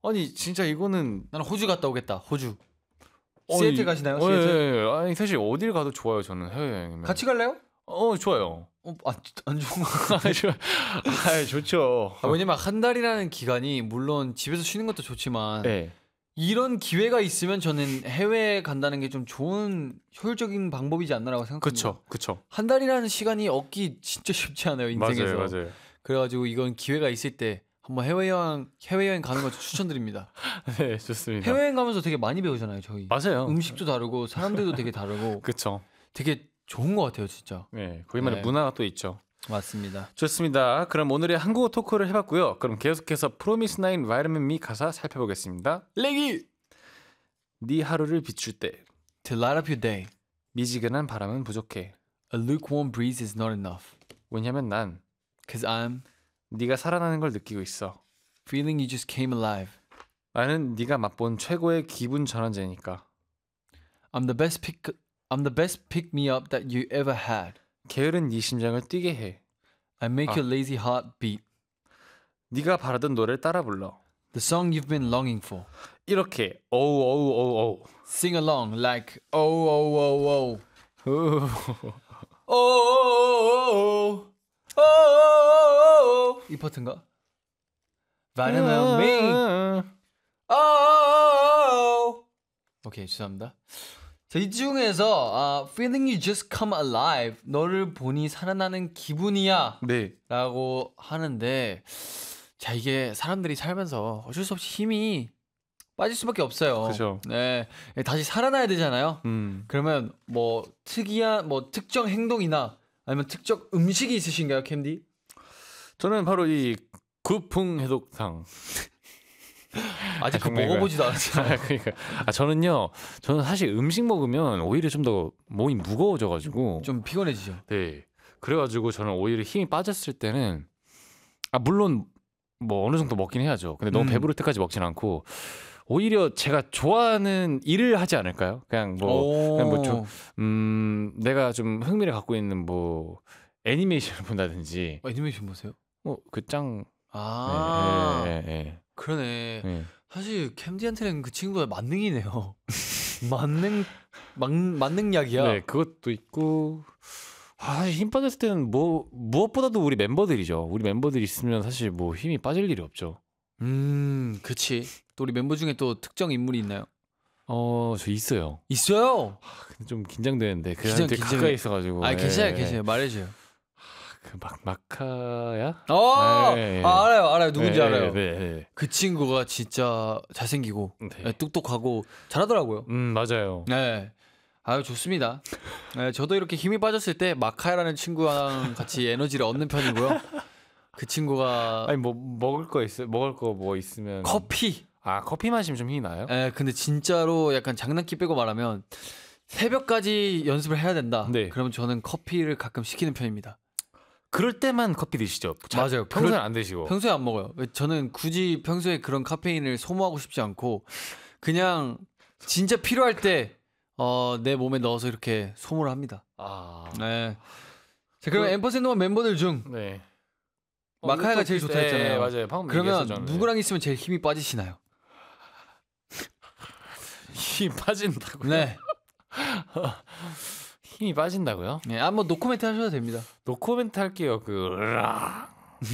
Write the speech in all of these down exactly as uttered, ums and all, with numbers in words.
아니 진짜 이거는 나는 호주 갔다 오겠다. 호주. 아니, 시애틀 가시나요? 어, 시애틀? 예, 예. 아니 사실 어딜 가도 좋아요. 저는 해외여행이면. 같이 갈래요? 어 좋아요. 어, 안, 안 좋은 거. 아 좋죠. 아, 왜냐면 한 달이라는 기간이 물론 집에서 쉬는 것도 좋지만 네. 이런 기회가 있으면 저는 해외에 간다는 게 좀 좋은 효율적인 방법이지 않나라고 생각합니다. 그렇죠, 그렇죠. 한 달이라는 시간이 얻기 진짜 쉽지 않아요 인생에서. 맞아요, 맞아요. 그래가지고 이건 기회가 있을 때 한번 해외여행 해외여행 가는 거 추천드립니다. 네, 좋습니다. 해외여행 가면서 되게 많이 배우잖아요 저희. 맞아요. 음식도 다르고 사람들도 되게 다르고 그렇죠. 되게 좋은 것 같아요 진짜. 네, 거기만의 네. 문화가 또 있죠. 맞습니다. 좋습니다. 그럼 오늘의 한국어 토크를 해봤고요. 그럼 계속해서 프로미스 나인 Vitamin Me 가사 살펴보겠습니다. 레기 네 하루를 비출 때 To light up your day, 미지근한 바람은 부족해. a lukewarm breeze is not enough. 왜냐면 난 Cause I'm 네가 살아나는 걸 느끼고 있어. feeling you just came alive. 나는 네가 맛본 최고의 기분 전환제니까. I'm the best pick. I'm the best pick me up that you ever had. 게으른 네 심장을 뛰게 해. I make 아. your lazy heart beat. 네가 바라던 노래를 따라 불러. The song you've been longing for. 이렇게 오우 오우 오우 오우. Sing along like oh oh oh oh. 오우. Oh oh oh oh. 이 파트인가? Vitamin Me. Oh. 오케이 죄송합니다. 자, 이 중에서 uh, Feeling You Just Come Alive 너를 보니 살아나는 기분이야 네. 라고 하는데 자 이게 사람들이 살면서 어쩔 수 없이 힘이 빠질 수밖에 없어요. 그죠. 네, 다시 살아나야 되잖아요. 음. 그러면 뭐 특이한 뭐 특정 행동이나 아니면 특정 음식이 있으신가요, 캔디? 저는 바로 이 구풍해독탕. 아직 그 정말 먹어보지도 않았어요. 아, 그러니까 아 저는요. 저는 사실 음식 먹으면 오히려 좀 더 몸이 무거워져가지고 좀 피곤해지죠. 네. 그래가지고 저는 오히려 힘이 빠졌을 때는 아 물론 뭐 어느 정도 먹긴 해야죠. 근데 너무 음. 배부를 때까지 먹진 않고 오히려 제가 좋아하는 일을 하지 않을까요? 그냥 뭐 그냥 뭐 조, 음 내가 좀 흥미를 갖고 있는 뭐 애니메이션을 본다든지 어, 애니메이션 보세요? 뭐그짱 아, 네, 네, 네, 그러네. 네. 사실 캠디한테는 그 친구가 만능이네요. 만능 만, 만능약이야. 네, 그것도 있고 아, 힘 빠졌을 때는 뭐 무엇보다도 우리 멤버들이죠. 우리 멤버들이 있으면 사실 뭐 힘이 빠질 일이 없죠. 음, 그치. 또 우리 멤버 중에 또 특정 인물이 있나요? 어, 저 있어요. 있어요. 근데 좀 긴장되는데 그 긴장, 사람들 긴장해. 가까이 있어가지고. 아, 예, 계셔요, 예. 계셔요. 말해줘요. 그 막 마카야? 어, 네, 네. 아, 알아요, 알아요. 누군지 네, 알아요. 네, 네. 그 친구가 진짜 잘생기고 네. 네, 똑똑하고 잘하더라고요. 음 맞아요. 네, 아유 좋습니다. 네, 저도 이렇게 힘이 빠졌을 때 마카야라는 친구랑 같이 에너지를 얻는 편이고요. 그 친구가 아니 뭐 먹을 거 있어요? 먹을 거 뭐 있으면 커피. 아 커피 마시면 좀 힘이 나요? 네, 근데 진짜로 약간 장난기 빼고 말하면 새벽까지 연습을 해야 된다. 네. 그러면 저는 커피를 가끔 시키는 편입니다. 그럴 때만 커피 드시죠? 자, 맞아요. 평소엔 그럴- 안 드시고. 평소에 안 먹어요. 저는 굳이 평소에 그런 카페인을 소모하고 싶지 않고 그냥 진짜 필요할 때 어, 내 몸에 넣어서 이렇게 소모를 합니다. 아 네. 자, 그럼 그- 엠퍼센트원 멤버들 중 네. 마카야가 이것도 제일 비슷- 좋다 했잖아요. 네, 맞아요. 방금 그러면 얘기했었잖아요. 누구랑 있으면 제일 힘이 빠지시나요? 힘이 빠진다고요? 네. 힘이 빠진다고요? 네. 한번 노코멘트 하셔도 됩니다. 노코멘트 할게요. 그 으라.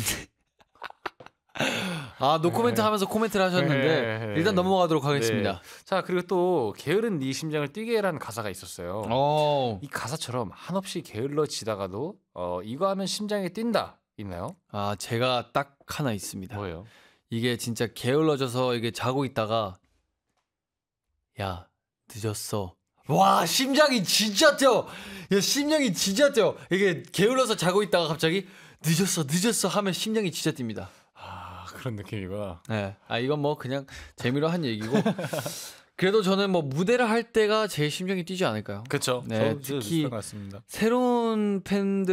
아, 노코멘트 네. 하면서 코멘트를 하셨는데 네. 일단 넘어가도록 하겠습니다. 네. 자 그리고 또 게으른 네 심장을 뛰게 해라는 가사가 있었어요. 오. 이 가사처럼 한없이 게을러지다가도 어, 이거 하면 심장이 뛴다 있나요? 아, 제가 딱 하나 있습니다. 뭐예요? 이게 진짜 게을러져서 이게 자고 있다가 야 늦었어. 와 심장이 진짜 뛰어. 야 심장이 진짜 뛰어. 이게 게을러서 자고 있다가 갑자기 늦었어 늦었어 하면 심장이 진짜 뜁니다. 아 그런 느낌이구나. 네. 아 이건 뭐 그냥 재미로 한 얘기고. 그래도 저는 뭐 무대를 할 때가 제일 심장이 뛰지 않을까요? 그렇죠. 네, 특히 같습니다. 새로운 팬들